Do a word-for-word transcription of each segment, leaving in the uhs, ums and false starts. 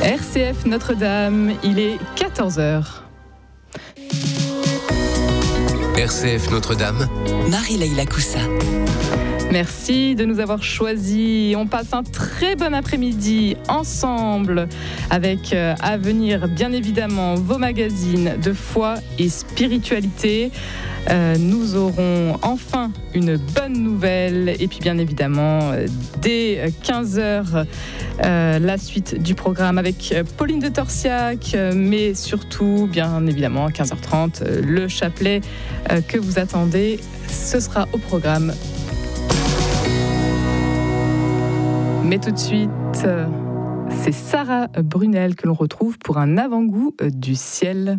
R C F Notre-Dame, il est quatorze heures. R C F Notre-Dame, Marie-Leila Coussa. Merci de nous avoir choisis. On passe un très bon après-midi ensemble avec euh, à venir bien évidemment vos magazines de foi et spiritualité. Euh, nous aurons enfin une bonne nouvelle et puis bien évidemment euh, dès quinze heures euh, la suite du programme avec Pauline de Torsiac, euh, mais surtout bien évidemment à quinze heures trente euh, le chapelet euh, que vous attendez, ce sera au programme. Mais tout de suite, euh, c'est Sarah Brunel que l'on retrouve pour un avant-goût euh, du ciel.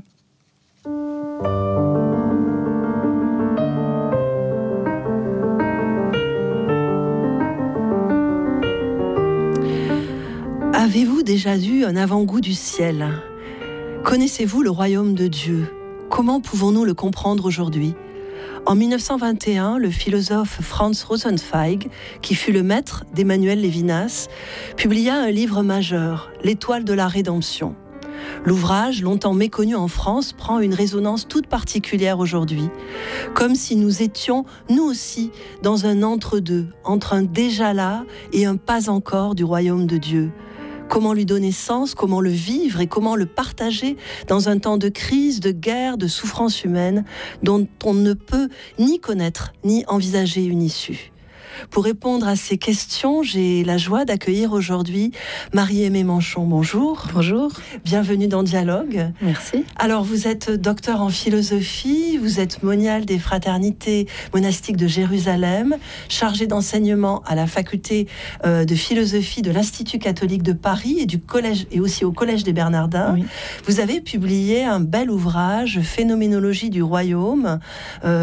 Avez-vous déjà eu un avant-goût du ciel ? Connaissez-vous le royaume de Dieu ? Comment pouvons-nous le comprendre aujourd'hui ? En dix-neuf cent vingt et un, le philosophe Franz Rosenzweig, qui fut le maître d'Emmanuel Lévinas, publia un livre majeur, L'Étoile de la Rédemption. L'ouvrage, longtemps méconnu en France, prend une résonance toute particulière aujourd'hui, comme si nous étions, nous aussi, dans un entre-deux, entre un déjà là et un pas encore du royaume de Dieu. Comment lui donner sens, comment le vivre et comment le partager dans un temps de crise, de guerre, de souffrance humaine dont on ne peut ni connaître ni envisager une issue. Pour répondre à ces questions, j'ai la joie d'accueillir aujourd'hui Marie-Aimée Manchon. Bonjour. Bonjour. Bienvenue dans Dialogue. Merci. Alors, vous êtes docteur en philosophie, vous êtes moniale des fraternités monastiques de Jérusalem, chargée d'enseignement à la faculté euh, de philosophie de l'Institut catholique de Paris et, du collège, et aussi au Collège des Bernardins. Oui. Vous avez publié un bel ouvrage, Phénoménologie du royaume, euh,